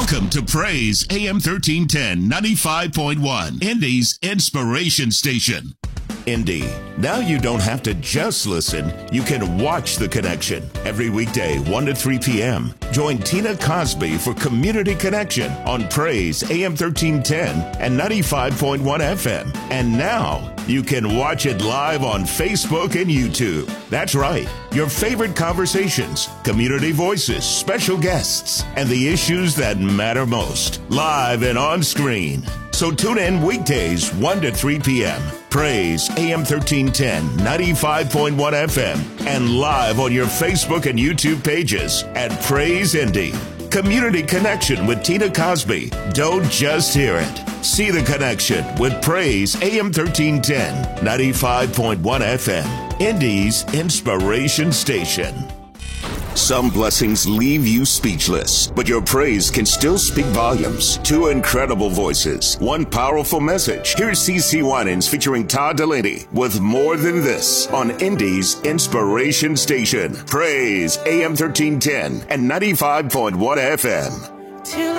Welcome to Praise AM 1310 95.1, Indy's Inspiration Station. Indy. Now you don't have to just listen. You can watch The Connection every weekday, 1 to 3 p.m. Join Tina Cosby for Community Connection on Praise AM 1310 and 95.1 FM. And now you can watch it live on Facebook and YouTube. That's right. Your favorite conversations, community voices, special guests, and the issues that matter most, live and on screen. So tune in weekdays, 1 to 3 p.m. Praise AM 1310, 95.1 FM, and live on your Facebook and YouTube pages at Praise Indy. Community Connection with Tina Cosby. Don't just hear it. See The Connection with Praise AM 1310, 95.1 FM, Indy's Inspiration Station. Some blessings leave you speechless, but your praise can still speak volumes. Two incredible voices, one powerful message. Here's CeCe Winans featuring Todd Delaney with More Than This on Indy's Inspiration Station. Praise AM 1310 and 95.1 FM.